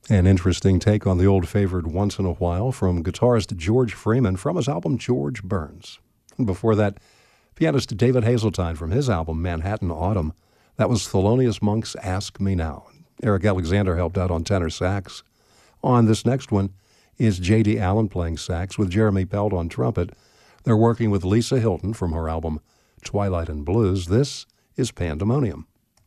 An interesting take on the old favorite Once in a While from guitarist George Freeman from his album George Burns. And before that, pianist David Hazeltine from his album Manhattan Autumn. That was Thelonious Monk's Ask Me Now. Eric Alexander helped out on tenor sax. On this next one is J.D. Allen playing sax with Jeremy Pelt on trumpet. They're working with Lisa Hilton from her album Twilight and Blues. This is Pandemonium.